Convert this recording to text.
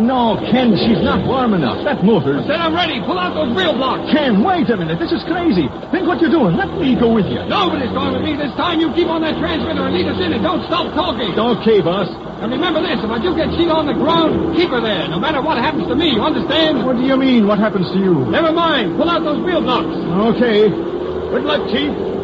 no, Ken, she's not warm enough. That motor's... Then I'm ready. Pull out those wheel blocks. Ken, wait a minute. This is crazy. Think what you're doing. Let me go with you. Nobody's going with me this time. You keep on that transmitter and lead us in and don't stop talking. Okay, boss. And remember this, if I do get Sheila on the ground, keep her there, no matter what happens to me, you understand? What do you mean, what happens to you? Never mind. Pull out those wheel blocks. Okay. Good luck, Chief.